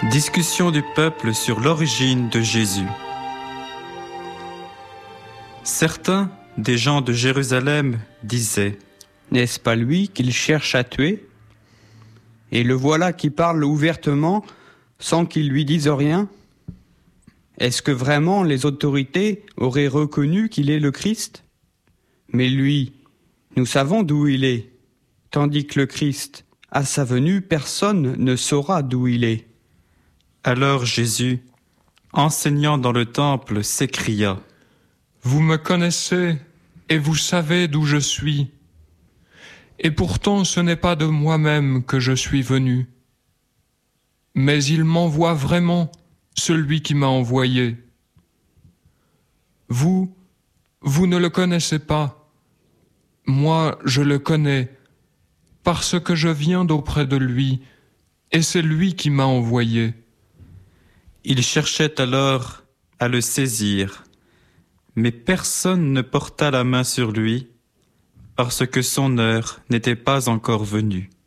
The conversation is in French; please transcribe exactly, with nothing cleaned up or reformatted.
Discussion du peuple sur l'origine de Jésus. Certains des gens de Jérusalem disaient : N'est-ce pas lui qu'il cherche à tuer ? Et le voilà qui parle ouvertement sans qu'il lui dise rien ? Est-ce que vraiment les autorités auraient reconnu qu'il est le Christ ? Mais lui, nous savons d'où il est, tandis que le Christ, à sa venue, personne ne saura d'où il est. Alors Jésus, enseignant dans le temple, s'écria : Vous me connaissez et vous savez d'où je suis. Et pourtant ce n'est pas de moi-même que je suis venu. Mais il m'envoie vraiment, celui qui m'a envoyé. Vous, vous ne le connaissez pas. Moi, je le connais, parce que je viens d'auprès de lui, et c'est lui qui m'a envoyé. Il cherchait alors à le saisir, mais personne ne porta la main sur lui, parce que son heure n'était pas encore venue.